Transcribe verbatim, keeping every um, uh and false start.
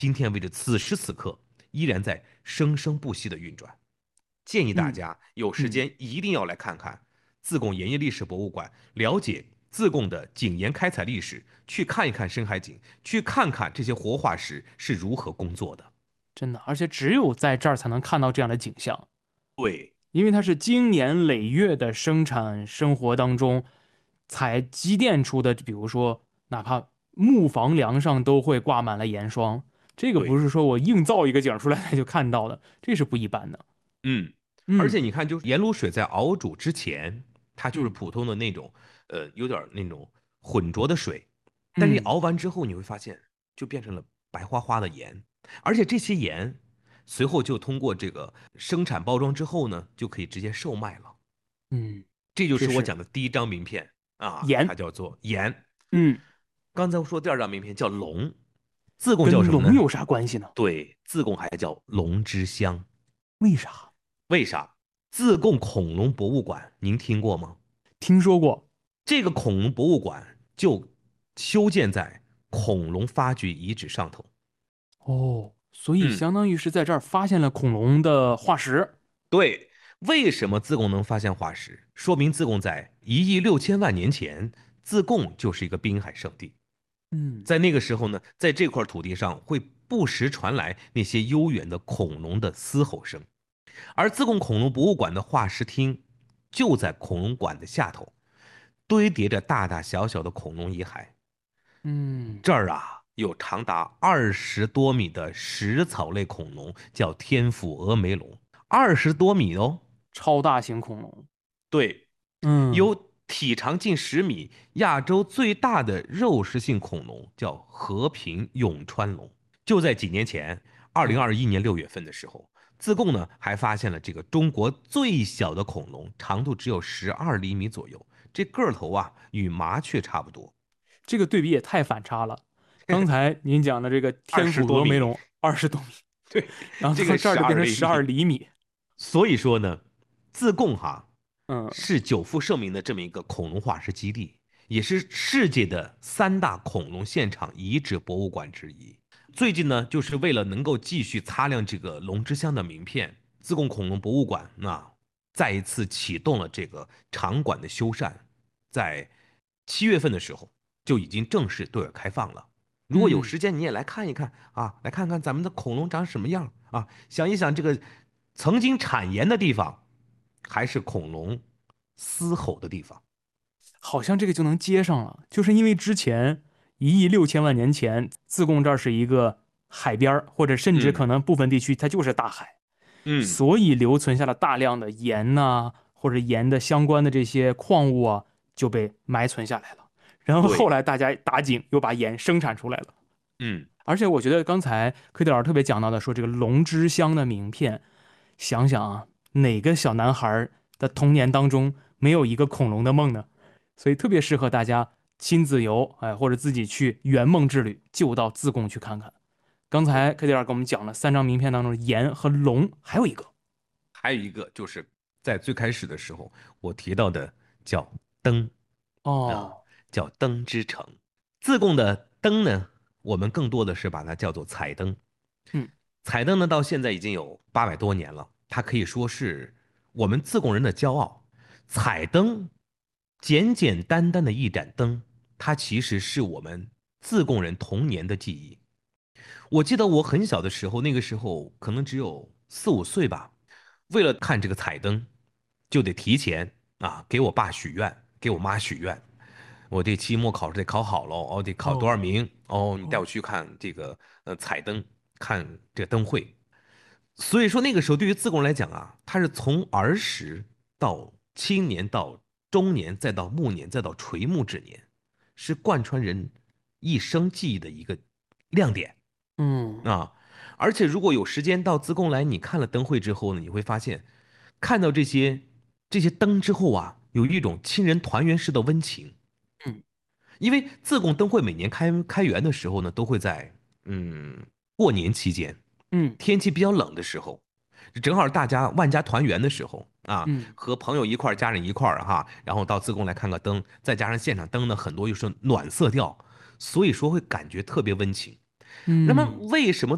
今天为止此时此刻依然在生生不息的运转。建议大嗯家有时嗯。 间一定要来看看自贡盐业历史博物馆，了解自贡的井盐开采历史，去看一看深海井，去看看这些活化石是如何工作的。 真的，而且只有在这儿才能看到这样的景象， 对因为它是经年累月的生产生活当中才积淀出的，比如说哪怕木房梁上都会挂满了盐霜，这个不对， 是说我硬造一个景出来就看到的，这是不一般的。 嗯，而嗯且你看，就是盐卤水在熬煮之前，它就是嗯普通的那种，呃，有点那种浑浊的水，但是嗯， 熬完之后，你会发现就变成了白花花的盐，而且这些盐随后就通过这个生产包装之后呢，就可以直接售卖了。 嗯， 这就是我这是讲的第一张名片啊，它盐。 叫做盐。 嗯， 刚才我说第二张名片叫龙，自贡叫跟什么呢？ 龙有啥关系呢？ 对，自贡还叫龙之乡。 为啥？ 为啥？自贡恐龙博物馆您听过吗？ 听说过。 这个恐龙博物馆就修建在恐龙发掘遗址上头。 哦，所以嗯， 相当于是在这儿发现了恐龙的化石。 对。为什么自贡能发现化石？说明自贡在一亿六千万年前，自贡就是一个滨海圣地。 嗯在那个时候呢，在这块土地上会不时传来那些悠远的恐龙的嘶吼声，而自贡恐龙博物馆的化石厅就在恐龙馆的下头，堆叠着大大小小的恐龙遗骸。 嗯， 这儿啊，有长达二十多米的食草类恐龙，叫天府峨眉龙，二十多米哦。 超大型恐龙。 对， 嗯有体长近十米、亚洲最大的肉食性恐龙，叫和平永川龙。就在几年前，二零嗯， 二一年六月份的时候，自贡呢还发现了这个中国最小的恐龙，长度只有十二厘米左右，这个头啊与麻雀差不多， 这个对比也太反差了。刚才您讲的这个二天府十多米。 峨眉龙二十多米， 对， 然后到这儿就这个十变成十二二厘米。 厘米。 所以说呢，自贡哈嗯是久负盛名的这么一个恐龙化石基地，也是世界的三大恐龙现场遗址博物馆之一。最近呢，就是为了能够继续擦亮这个龙之乡的名片，自贡恐龙博物馆那再一次启动了这个场馆的修缮，在七月份的时候就已经正式对外开放了。如果有嗯， 时间，你也来看一看啊，来看看咱们的恐龙长什么样啊，想一想这个曾经产盐的地方，还是恐龙嘶吼的地方。 好像这个就能接上了，就是因为之前一亿六千万年前，自贡这儿是一个海边儿，或者甚至可嗯能部分地区它就是大海， 嗯， 所以留存下了大量的盐呐、或者盐的相关的这些矿物啊，就被埋存下来了。然后后对， 来大家打井又把盐生产出来了。 嗯而且我觉得刚才科迪老师特别讲到的，说这个龙之乡的名片，想想啊，哪个小男孩的童年当中没有一个恐龙的梦呢？所以特别适合大家亲子游，哎，或者自己去圆梦之旅，就到自贡去看看。刚才科迪老师给我们讲了三张名片当中，盐和龙，还有一个还有一个就是在最开始的时候我提到的叫灯啊， 哦， 叫灯之城。自贡的灯呢，我们更多的是把它叫做彩灯。 嗯彩灯呢，到现在已经有八百多年了，它可以说是我们自贡人的骄傲。彩灯，简简单单的一盏灯，它其实是我们自贡人童年的记忆。我记得我很小的时候，那个时候可能只有四五岁吧，为了看这个彩灯，就得提前啊给我爸许愿，给我妈许愿。我这期末考试得考好喽，哦，得考多少哦名？哦，你带我哦， 去看这个呃彩灯，看这个灯会。所以说那个时候对于自贡人来讲啊，他是从儿时到青年到中年，再到暮年，再到垂暮之年，是贯穿人一生记忆的一个亮点。 嗯， 啊，而且如果有时间到自贡来，你看了灯会之后呢，你会发现，看到这些这些灯之后啊，有一种亲人团圆式的温情。 嗯因为自贡灯会每年开开园的时候呢，都会在嗯过年期间， 嗯天气比较冷的时候，正好大家万家团圆的时候啊， 嗯和朋友一块儿、家人一块儿哈，然后到自贡来看个灯，再加上现场灯呢，很多又是暖色调，所以说会感觉特别温情。那么嗯。 为什么